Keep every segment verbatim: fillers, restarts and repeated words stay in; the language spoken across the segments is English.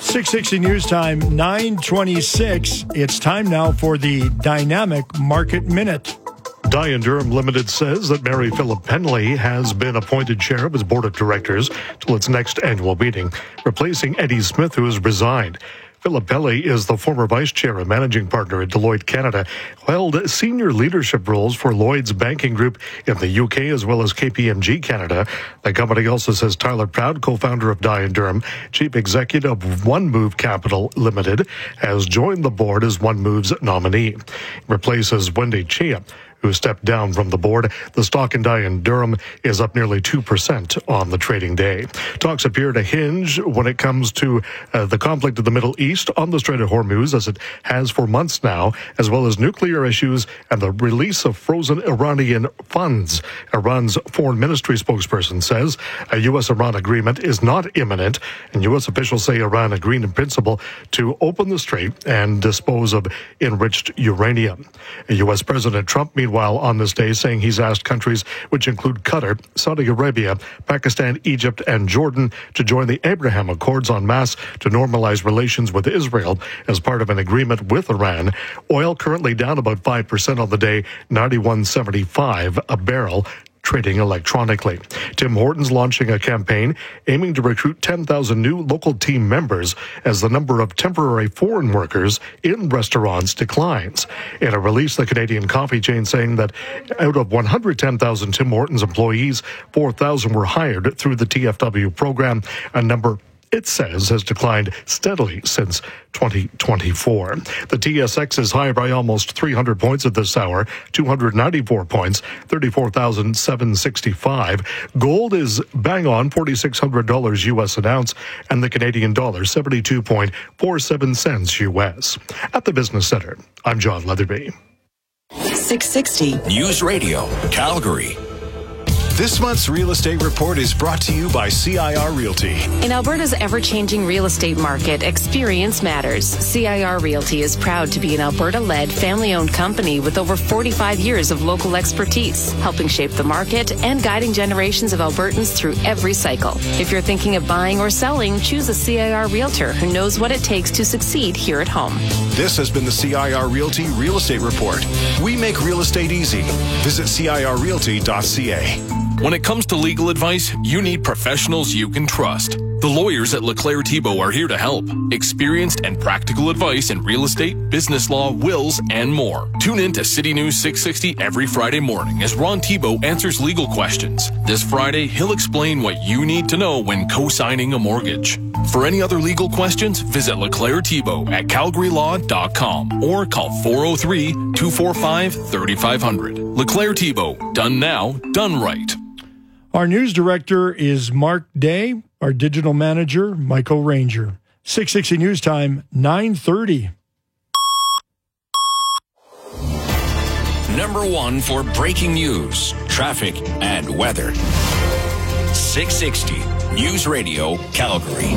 six sixty News Time, nine twenty-six. It's time now for the Dynamic Market Minute. Dye and Durham Limited says that Mary Philip Penley has been appointed chair of its board of directors till its next annual meeting, replacing Eddie Smith, who has resigned. Philip Penley is the former vice chair and managing partner at Deloitte Canada, held senior leadership roles for Lloyd's Banking Group in the U K as well as K P M G Canada. The company also says Tyler Proud, co-founder of Dye and Durham, chief executive of One Move Capital Limited, has joined the board as One Move's nominee. He replaces Wendy Chia, who stepped down from the board. The stock in Dye and Durham is up nearly two percent on the trading day. Talks appear to hinge when it comes to uh, the conflict in the Middle East on the Strait of Hormuz, as it has for months now, as well as nuclear issues and the release of frozen Iranian funds. Iran's foreign ministry spokesperson says a U S Iran agreement is not imminent, and U S officials say Iran agreed in principle to open the strait and dispose of enriched uranium. U S President Trump, meanwhile, While on this day, saying he's asked countries which include Qatar, Saudi Arabia, Pakistan, Egypt, and Jordan to join the Abraham Accords en masse to normalize relations with Israel as part of an agreement with Iran. Oil currently down about five percent on the day, ninety-one seventy-five a barrel, trading electronically. Tim Hortons launching a campaign aiming to recruit ten thousand new local team members as the number of temporary foreign workers in restaurants declines. In a release, the Canadian coffee chain saying that out of one hundred ten thousand Tim Hortons employees, four thousand were hired through the T F W program, a number it says has declined steadily since twenty twenty-four. The T S X is higher by almost three hundred points at this hour, two hundred ninety-four points, thirty-four thousand seven hundred sixty-five. Gold is bang on forty-six hundred dollars U S an ounce, and the Canadian dollar seventy-two point four seven cents U S. At the Business Center, I'm John Leatherby. six sixty News Radio, Calgary. This month's Real Estate Report is brought to you by C I R Realty. In Alberta's ever-changing real estate market, experience matters. C I R Realty is proud to be an Alberta-led, family-owned company with over forty-five years of local expertise, helping shape the market and guiding generations of Albertans through every cycle. If you're thinking of buying or selling, choose a C I R Realtor who knows what it takes to succeed here at home. This has been the C I R Realty Real Estate Report. We make real estate easy. Visit C I R realty dot C A. When it comes to legal advice, you need professionals you can trust. The lawyers at LeClaire Thibault are here to help. Experienced and practical advice in real estate, business law, wills, and more. Tune in to City News six sixty every Friday morning as Ron Thibault answers legal questions. This Friday, he'll explain what you need to know when co-signing a mortgage. For any other legal questions, visit LeClaire Thibault at calgary law dot com or call four oh three, two four five, three five zero zero. LeClaire Thibault. Done now, done right. Our news director is Mark Day. Our digital manager, Michael Ranger. six sixty News Time, nine thirty. Number one for breaking news, traffic, and weather. six sixty News Radio, Calgary.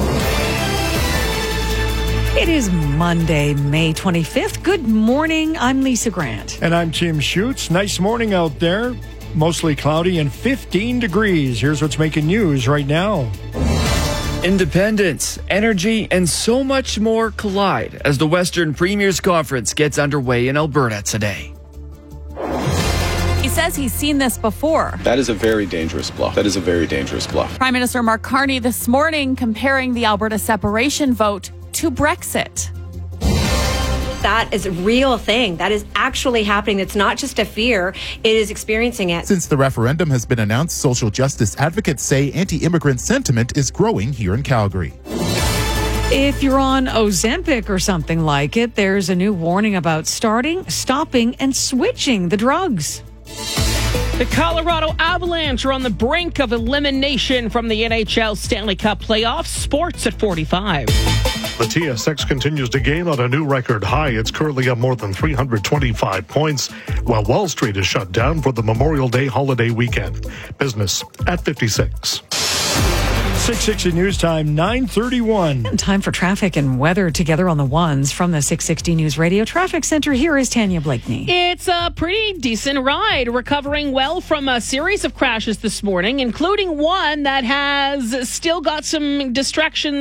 It is Monday, May twenty-fifth. Good morning. I'm Lisa Grant. And I'm Tim Schutz. Nice morning out there. Mostly cloudy and fifteen degrees. Here's what's making news right now. Independence, energy, and so much more collide as the Western Premiers Conference gets underway in Alberta today. He says he's seen this before. That is a very dangerous bluff. That is a very dangerous bluff. Prime Minister Mark Carney this morning comparing the Alberta separation vote to Brexit. That is a real thing. That is actually happening. It's not just a fear. It is experiencing it. Since the referendum has been announced, social justice advocates say anti-immigrant sentiment is growing here in Calgary. If you're on Ozempic or something like it, there's a new warning about starting, stopping, and switching the drugs. The Colorado Avalanche are on the brink of elimination from the N H L Stanley Cup playoffs. Sports at forty-five. The T S X continues to gain on a new record high. It's currently up more than three hundred twenty-five points, while Wall Street is shut down for the Memorial Day holiday weekend. Business at fifty-six. six sixty News Time, nine thirty-one. And time for traffic and weather together on the ones from the six sixty News Radio Traffic Center. Here is Tanya Blakeney. It's a pretty decent ride, recovering well from a series of crashes this morning, including one that has still got some distractions